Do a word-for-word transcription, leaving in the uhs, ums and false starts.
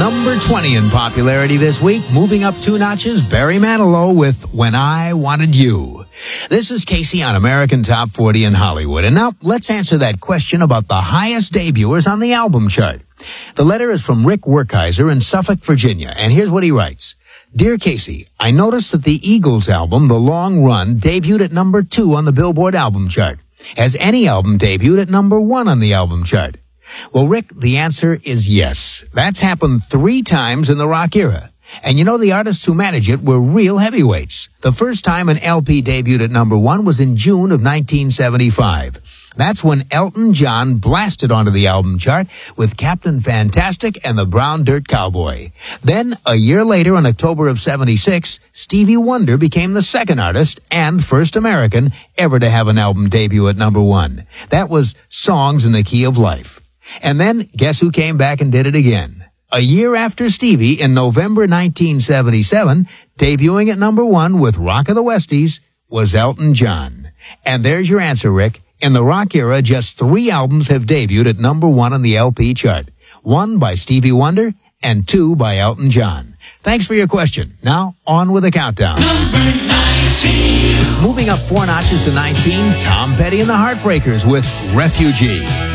number twenty in popularity this week. Moving up two notches, Barry Manilow with When I Wanted You. This is Casey on American Top forty in Hollywood. And now let's answer that question about the highest debuters on the album chart. The letter is from Rick Werkheiser in Suffolk, Virginia. And here's what he writes. Dear Casey, I noticed that the Eagles album, The Long Run, debuted at number two on the Billboard album chart. Has any album debuted at number one on the album chart? Well, Rick, the answer is yes. That's happened three times in the rock era. And you know, the artists who managed it were real heavyweights. The first time an L P debuted at number one was in June of nineteen seventy-five. That's when Elton John blasted onto the album chart with Captain Fantastic and the Brown Dirt Cowboy. Then, a year later, in October of seventy-six, Stevie Wonder became the second artist and first American ever to have an album debut at number one. That was Songs in the Key of Life. And then, guess who came back and did it again? A year after Stevie, in November nineteen seventy-seven, debuting at number one with Rock of the Westies, was Elton John. And there's your answer, Rick. In the rock era, just three albums have debuted at number one on the L P chart. One by Stevie Wonder and two by Elton John. Thanks for your question. Now, on with the countdown. Number nineteen. Moving up four notches to nineteen, Tom Petty and the Heartbreakers with Refugee.